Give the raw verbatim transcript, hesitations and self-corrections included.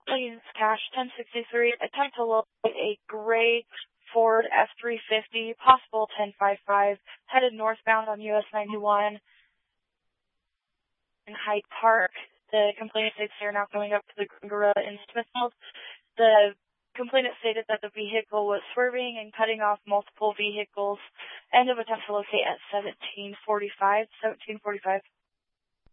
Please, Cash ten sixty-three, attempt to locate a gray Ford F three fifty, possible ten fifty-five, headed northbound on U S ninety-one in Hyde Park. The complainant states they are now coming up to the Garilla in Smithfield. The complainant stated that the vehicle was swerving and cutting off multiple vehicles. End of attempt to locate at seventeen forty-five. seventeen forty-five.